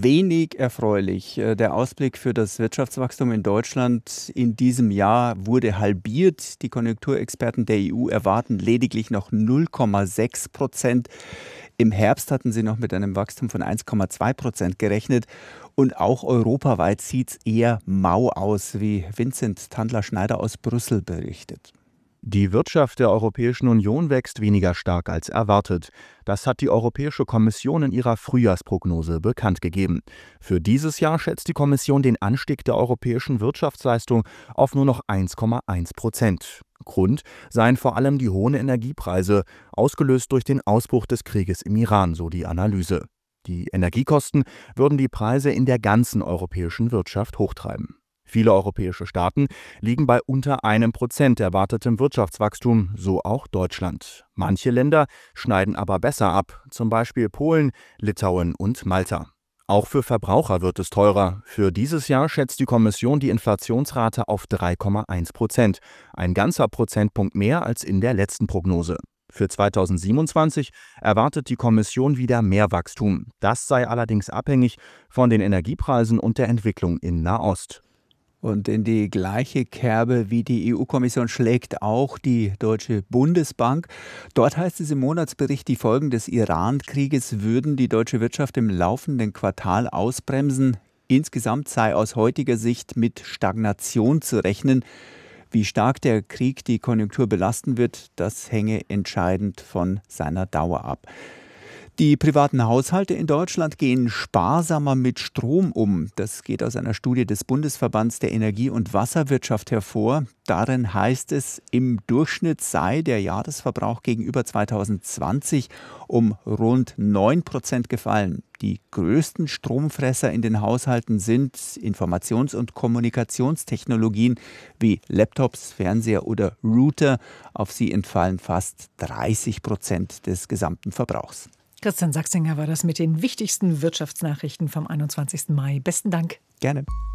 wenig erfreulich. Der Ausblick für das Wirtschaftswachstum in Deutschland in diesem Jahr wurde halbiert. Die Konjunkturexperten der EU erwarten lediglich noch 0,6%. Im Herbst hatten sie noch mit einem Wachstum von 1,2% gerechnet. Und auch europaweit sieht es eher mau aus, wie Vincent Tandler-Schneider aus Brüssel berichtet. Die Wirtschaft der Europäischen Union wächst weniger stark als erwartet. Das hat die Europäische Kommission in ihrer Frühjahrsprognose bekannt gegeben. Für dieses Jahr schätzt die Kommission den Anstieg der europäischen Wirtschaftsleistung auf nur noch 1,1%. Grund seien vor allem die hohen Energiepreise, ausgelöst durch den Ausbruch des Krieges im Iran, so die Analyse. Die Energiekosten würden die Preise in der ganzen europäischen Wirtschaft hochtreiben. Viele europäische Staaten liegen bei unter 1% erwartetem Wirtschaftswachstum, so auch Deutschland. Manche Länder schneiden aber besser ab, zum Beispiel Polen, Litauen und Malta. Auch für Verbraucher wird es teurer. Für dieses Jahr schätzt die Kommission die Inflationsrate auf 3,1%, ein ganzer Prozentpunkt mehr als in der letzten Prognose. Für 2027 erwartet die Kommission wieder mehr Wachstum. Das sei allerdings abhängig von den Energiepreisen und der Entwicklung in Nahost. Und in die gleiche Kerbe wie die EU-Kommission schlägt auch die Deutsche Bundesbank. Dort heißt es im Monatsbericht, die Folgen des Iran-Krieges würden die deutsche Wirtschaft im laufenden Quartal ausbremsen. Insgesamt sei aus heutiger Sicht mit Stagnation zu rechnen. Wie stark der Krieg die Konjunktur belasten wird, das hänge entscheidend von seiner Dauer ab. Die privaten Haushalte in Deutschland gehen sparsamer mit Strom um. Das geht aus einer Studie des Bundesverbands der Energie- und Wasserwirtschaft hervor. Darin heißt es, im Durchschnitt sei der Jahresverbrauch gegenüber 2020 um rund 9% gefallen. Die größten Stromfresser in den Haushalten sind Informations- und Kommunikationstechnologien wie Laptops, Fernseher oder Router. Auf sie entfallen fast 30% des gesamten Verbrauchs. Christian Sachsinger war das mit den wichtigsten Wirtschaftsnachrichten vom 21. Mai. Besten Dank. Gerne.